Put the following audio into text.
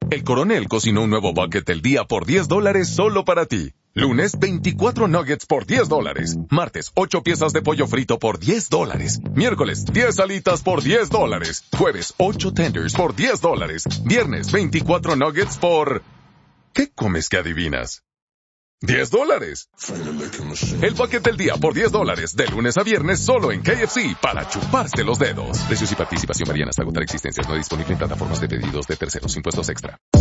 El coronel cocinó un nuevo bucket del día por $10 solo para ti. Lunes, 24 nuggets por $10. Martes, 8 piezas de pollo frito por $10. Miércoles, 10 alitas por $10. Jueves, 8 tenders por $10. Viernes, 24 nuggets por... ¿Qué comes que adivinas? $10. El bucket del día por $10, de lunes a viernes solo en KFC, para chuparse los dedos. Precios y participación varían hasta agotar existencias. No disponible en plataformas de pedidos de terceros. Impuestos extra.